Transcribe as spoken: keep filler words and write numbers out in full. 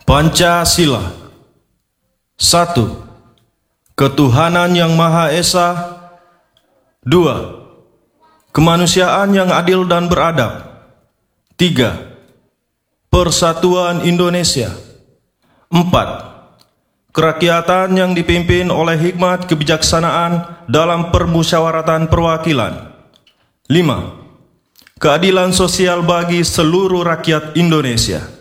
Pancasila. Satu. Ketuhanan yang Maha Esa. Dua. Kemanusiaan yang adil dan beradab. Tiga. Persatuan Indonesia. Empat. Kerakyatan yang dipimpin oleh hikmat kebijaksanaan dalam permusyawaratan perwakilan. Lima. Keadilan sosial bagi seluruh rakyat Indonesia.